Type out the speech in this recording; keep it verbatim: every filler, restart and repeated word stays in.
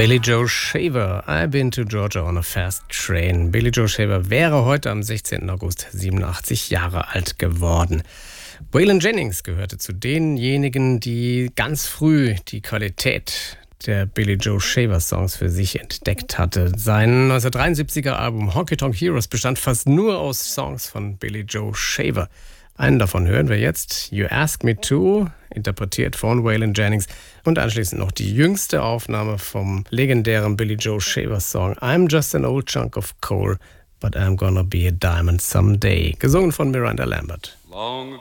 Billy Joe Shaver, I've been to Georgia on a fast train. Billy Joe Shaver wäre heute am sechzehnten August siebenundachtzig Jahre alt geworden. Waylon Jennings gehörte zu denjenigen, die ganz früh die Qualität der Billy Joe Shaver Songs für sich entdeckt hatte. Sein neunzehnhundertdreiundsiebziger Album Honky Tonk Heroes bestand fast nur aus Songs von Billy Joe Shaver. Einen davon hören wir jetzt, You Ask Me To, interpretiert von Waylon Jennings, und anschließend noch die jüngste Aufnahme vom legendären Billy Joe Shaver Song I'm Just an Old Chunk of Coal, but I'm Gonna Be a Diamond Someday, gesungen von Miranda Lambert. Long